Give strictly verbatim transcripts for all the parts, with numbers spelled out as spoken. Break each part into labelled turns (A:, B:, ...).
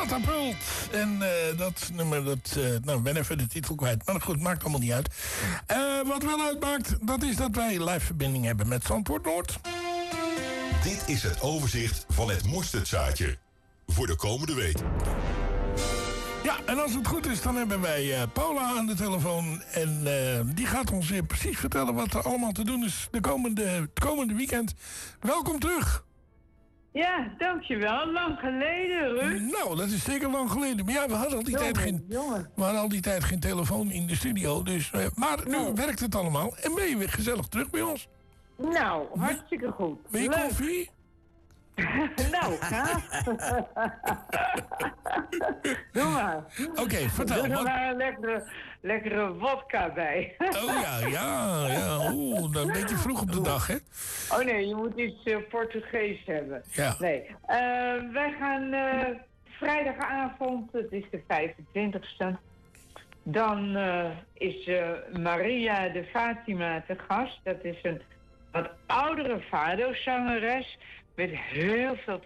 A: Catapult. En uh, dat nummer, dat, uh, nou, ik ben even de titel kwijt. Maar goed, maakt allemaal niet uit. Uh, wat wel uitmaakt, dat is dat wij live verbinding hebben met Zandvoort Noord.
B: Dit is het overzicht van het mosterdzaadje voor de komende week.
A: Ja, en als het goed is, dan hebben wij uh, Paula aan de telefoon. En uh, die gaat ons weer precies vertellen wat er allemaal te doen is de komende, het komende weekend. Welkom terug.
C: Ja, dankjewel. Lang geleden, Ruud.
A: Nou, dat is zeker lang geleden. Maar ja, we hadden al die,
C: jongen,
A: tijd, geen,
C: jongen.
A: we hadden al die tijd geen telefoon in de studio. Dus, uh, maar nu
C: nou.
A: werkt het allemaal. En ben je weer gezellig terug bij ons.
C: Nou, hartstikke goed.
A: Wil je koffie?
C: Nou, gaaf. Doe maar.
A: Oké, okay, vertel.
C: Doe er
A: wat...
C: maar een lekkere, lekkere vodka bij.
A: Oh ja, ja, ja. Oeh, een beetje vroeg op de dag, hè?
C: Oh nee, je moet iets uh, Portugees hebben.
A: Ja.
C: Nee. Uh, wij gaan uh, vrijdagavond, het is de vijfentwintigste. Dan uh, is uh, Maria de Fatima te gast. Dat is een wat oudere fado-zangeres met heel veel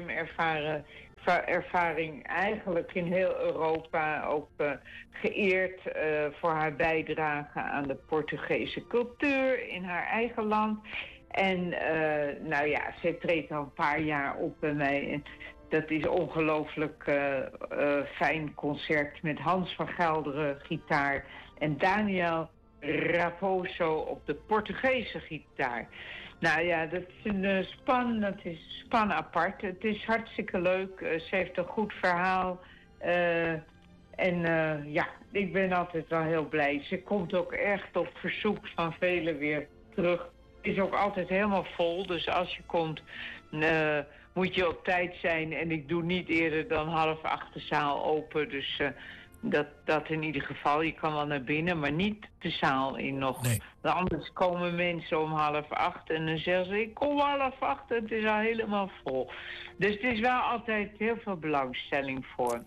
C: podiumervaring, eigenlijk in heel Europa, ook uh, geëerd uh, voor haar bijdrage aan de Portugese cultuur in haar eigen land. En uh, nou ja, zij treedt al een paar jaar op bij mij. En dat is ongelooflijk uh, uh, fijn concert met Hans van Gelderen gitaar en Daniel Raposo op de Portugese gitaar. Nou ja, dat is een uh, span, dat is span apart. Het is hartstikke leuk. Uh, ze heeft een goed verhaal. Uh, en uh, ja, ik ben altijd wel heel blij. Ze komt ook echt op verzoek van velen weer terug. Het is ook altijd helemaal vol. Dus als je komt, uh, moet je op tijd zijn. En ik doe niet eerder dan half acht de zaal open. Dus uh, Dat, dat in ieder geval, je kan wel naar binnen, maar niet de zaal in nog.
A: Nee.
C: Anders komen mensen om half acht en dan zeggen ze, ik kom half acht en het is al helemaal vol. Dus het is wel altijd heel veel belangstelling voor.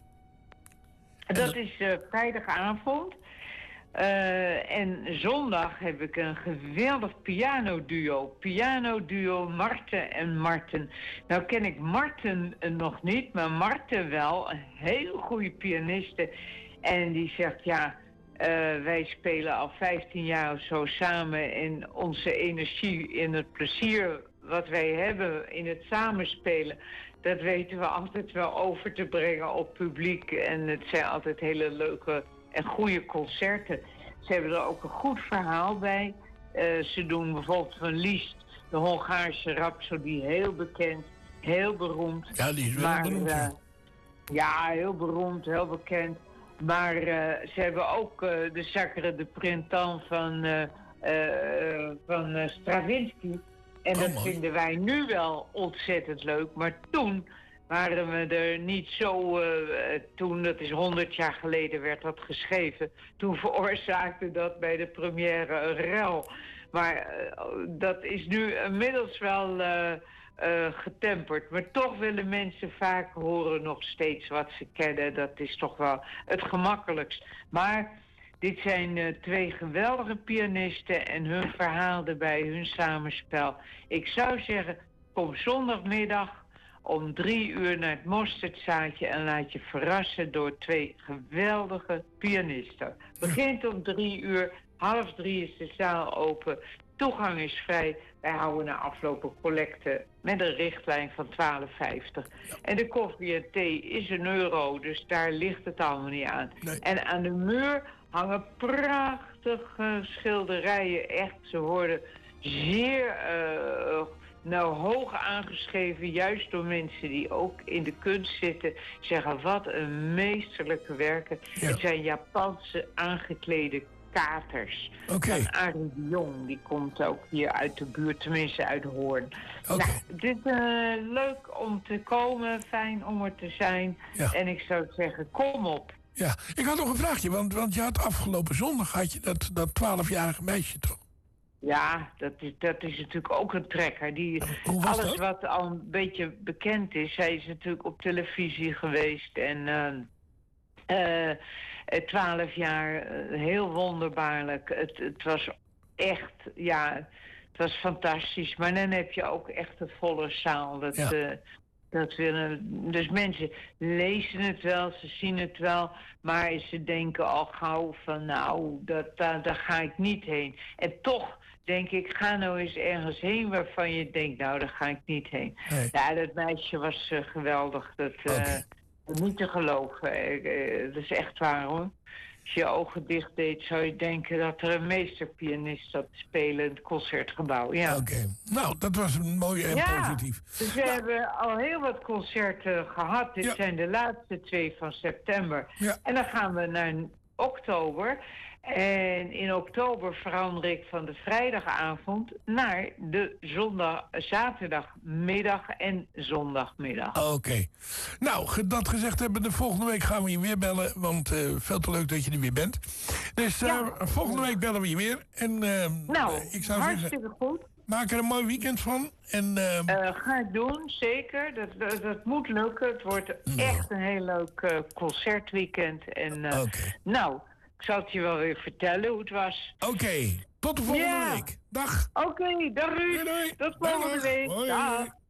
C: Dat is uh, vrijdagavond. Uh, en zondag heb ik een geweldig pianoduo. Pianoduo Marten en Marten. Nou ken ik Marten nog niet, maar Marten wel. Een heel goede pianiste. En die zegt, ja, uh, wij spelen al vijftien jaar of zo samen. En onze energie en het plezier wat wij hebben in het samenspelen, dat weten we altijd wel over te brengen op publiek. En het zijn altijd hele leuke en goede concerten. Ze hebben er ook een goed verhaal bij. Uh, ze doen bijvoorbeeld van Liszt, de Hongaarse Rhapsodie, heel bekend, heel beroemd.
A: Ja, die is wel
C: maar,
A: beroemd.
C: Uh, ja, heel beroemd, heel bekend. Maar uh, ze hebben ook uh, de Sacre de Printemps van, uh, uh, van uh, Stravinsky. En
A: oh,
C: dat
A: man.
C: vinden wij nu wel ontzettend leuk. Maar toen waren we er niet zo, uh, toen, dat is honderd jaar geleden, werd dat geschreven. Toen veroorzaakte dat bij de première een rel. Maar uh, dat is nu inmiddels wel uh, uh, getemperd. Maar toch willen mensen vaak horen nog steeds wat ze kennen. Dat is toch wel het gemakkelijkst. Maar dit zijn uh, twee geweldige pianisten en hun verhaal erbij, hun samenspel. Ik zou zeggen, kom zondagmiddag om drie uur naar het Mosterdzaadje en laat je verrassen door twee geweldige pianisten. Begint om drie uur, half drie is de zaal open. Toegang is vrij. Wij houden na afloop een collecte met een richtlijn van twaalf vijftig. En de koffie en thee is een euro, dus daar ligt het allemaal niet aan.
A: Nee.
C: En aan de muur hangen prachtige schilderijen. Echt, ze worden zeer Uh, Nou, hoog aangeschreven, juist door mensen die ook in de kunst zitten, zeggen wat een meesterlijke werken.
A: Ja.
C: Het zijn Japanse aangeklede katers.
A: Oké.
C: Van Arie de Jong, die komt ook hier uit de buurt, tenminste uit Hoorn.
A: Oké.
C: Nou, het is uh, leuk om te komen, fijn om er te zijn.
A: Ja.
C: En ik zou zeggen, kom op.
A: Ja, ik had nog een vraagje, want, want je had afgelopen zondag had je dat, dat twaalfjarige meisje toch?
C: Ja, dat is, dat is natuurlijk ook een trekker. Die,
A: Hoe was
C: alles
A: dat?
C: wat al een beetje bekend is. Hij is natuurlijk op televisie geweest. En uh, uh, twaalf jaar, uh, heel wonderbaarlijk. Het, het was echt, ja, het was fantastisch. Maar dan heb je ook echt een volle zaal. Dat,
A: Ja.
C: uh, Dat willen, dus mensen lezen het wel, ze zien het wel, maar ze denken al gauw van nou, dat, daar, daar ga ik niet heen. En toch denk ik, ga nou eens ergens heen waarvan je denkt, nou, daar ga ik niet heen. Nee. Ja, dat meisje was uh, geweldig. Dat uh, okay. Niet te geloven. Uh, dat is echt waar, hoor. Als je je ogen dicht deed, zou je denken dat er een meesterpianist zat te spelen in het Concertgebouw. Ja.
A: Oké, okay. Nou, dat was een mooi en
C: ja,
A: positief.
C: Dus we nou. hebben al heel wat concerten gehad. Dit ja. zijn de laatste twee van september. Ja. En dan gaan we naar oktober. En in oktober verander ik van de vrijdagavond naar de zondag, zaterdagmiddag en zondagmiddag.
A: Oké. Okay. Nou, dat gezegd hebben, de volgende week gaan we je weer bellen. Want uh, veel te leuk dat je er weer bent. Dus uh, ja. volgende week bellen we je weer. En, uh,
C: nou,
A: ik zou
C: hartstikke
A: zeggen,
C: goed.
A: Maak er een mooi weekend van. En, uh,
C: uh, ga ik doen, zeker. Dat, dat, dat moet lukken. Het wordt nou. echt een heel leuk uh, concertweekend. En uh, okay. nou... Ik zal het je wel weer vertellen hoe het was.
A: Oké, okay, tot de volgende ja. week. Dag.
C: Oké, okay, dag Ruud.
A: Doei, doei.
C: Tot volgende week.
A: Hoi.
C: Dag.